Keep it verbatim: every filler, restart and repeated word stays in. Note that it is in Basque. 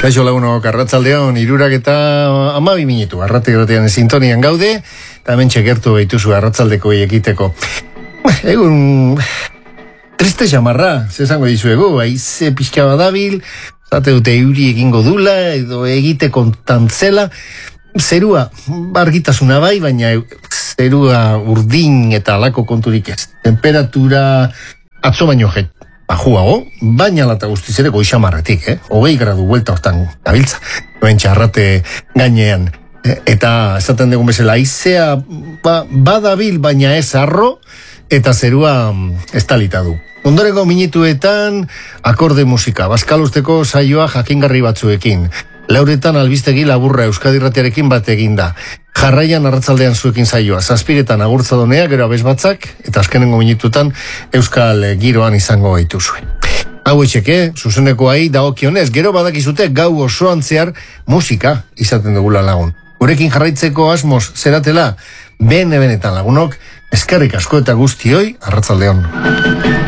Kaixo lagunok, arratzaldeon, irurak eta amabi minutu, arrate gratean sintonian gaude, eta hemen txekertu behituzu arratzaldeko egiteko. Egun, triste xamarra, zezango dizuegu, aize pixka badabil, zate dute euri egingo dula, edo egiteko tantzela, zerua, argitasuna bai, baina zerua urdin eta alako konturik ez. Temperatura atzo baino jet. Bajuago, baina lata guztiz ere goixamarretik, eh? Hogei gradu buelta hortan gabiltza, noen txarrate gainean. E, eta esaten dugun bezala, aizea ba, badabil baina ez arro, eta zerua estalita du. Ondorengo minutuetan, akorde musika, Bazkalusteko saioa jakingarri batzuekin. Lauretan albistegi laburra Euskadi Irratiarekin bat eginda. Jarraian arratzaldean zuekin saioa, zazpiretan agurtzadonea, gero abesbatzak, eta azkenengo minututan Euskal giroan izango gaituzue. Hau etxeke, zuzenekoai dagokionez, gero badakizute gau osoan zehar musika izaten dugula lagun. Gurekin jarraitzeko asmoz zeratela, bene benetan lagunok, eskerrik asko eta guztioi, arratzaldeon.